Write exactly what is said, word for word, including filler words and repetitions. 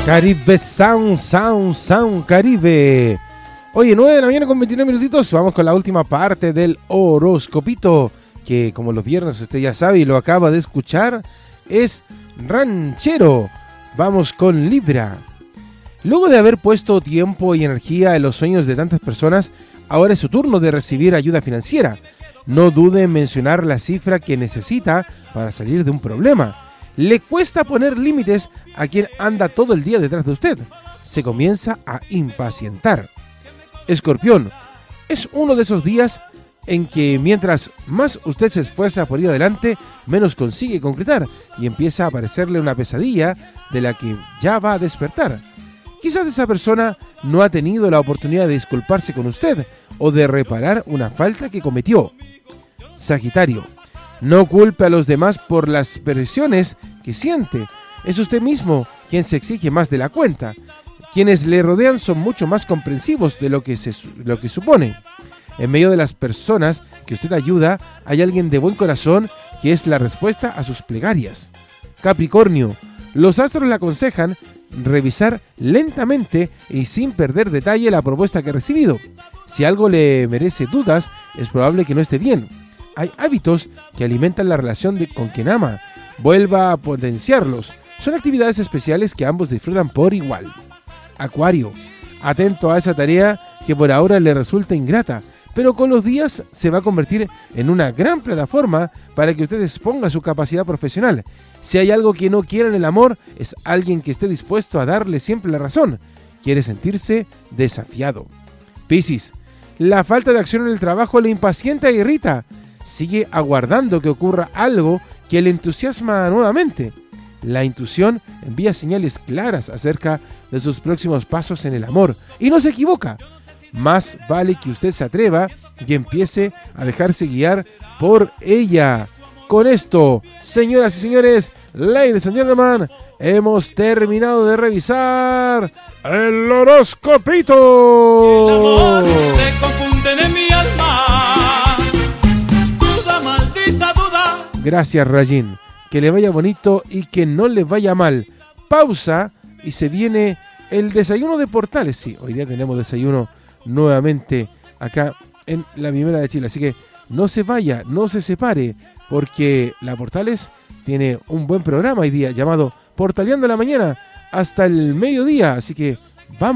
Caribe Sound, Sound, Sound Caribe. Oye, nueve de la mañana con veintinueve minutitos. Vamos con la última parte del horoscopito, que como los viernes usted ya sabe y lo acaba de escuchar, es ranchero. Vamos con Libra. Luego de haber puesto tiempo y energía en los sueños de tantas personas, ahora es su turno de recibir ayuda financiera. No dude en mencionar la cifra que necesita para salir de un problema. Le cuesta poner límites a quien anda todo el día detrás de usted. Se comienza a impacientar. Escorpión, es uno de esos días en que mientras más usted se esfuerza por ir adelante, menos consigue concretar y empieza a parecerle una pesadilla de la que ya va a despertar. Quizás esa persona no ha tenido la oportunidad de disculparse con usted o de reparar una falta que cometió. Sagitario, no culpe a los demás por las presiones que siente. Es usted mismo quien se exige más de la cuenta. Quienes le rodean son mucho más comprensivos de lo que, se, lo que supone. En medio de las personas que usted ayuda, hay alguien de buen corazón que es la respuesta a sus plegarias. Capricornio, los astros le aconsejan revisar lentamente y sin perder detalle la propuesta que ha recibido. Si algo le merece dudas, es probable que no esté bien. Hay hábitos que alimentan la relación de, con quien ama. Vuelva a potenciarlos. Son actividades especiales que ambos disfrutan por igual. Acuario, atento a esa tarea que por ahora le resulta ingrata, pero con los días se va a convertir en una gran plataforma para que usted exponga su capacidad profesional. Si hay algo que no quiere en el amor, es alguien que esté dispuesto a darle siempre la razón. Quiere sentirse desafiado. Piscis, la falta de acción en el trabajo le impacienta e irrita. Sigue aguardando que ocurra algo que le entusiasma nuevamente. La intuición envía señales claras acerca de sus próximos pasos en el amor. Y no se equivoca. Más vale que usted se atreva y empiece a dejarse guiar por ella. Con esto, señoras y señores, ladies and gentlemen, hemos terminado de revisar el horoscopito. El amor se confunde en mi alma. Duda, maldita duda. Gracias, Rayín. Que le vaya bonito y que no le vaya mal. Pausa y se viene el desayuno de Portales. Sí, hoy día tenemos desayuno nuevamente acá en la Primera de Chile. Así que no se vaya, no se separe, porque la Portales tiene un buen programa hoy día llamado Portaleando la Mañana hasta el mediodía. Así que vamos.